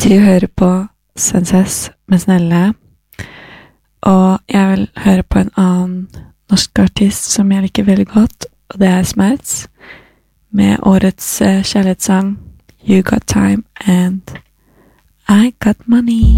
Du hører på Senses med Snelle, og jeg vil høre på en annen norsk artist som jeg liker veldig godt, og det er Smerts, med årets kjærlighetssang You Got Time and I Got Money.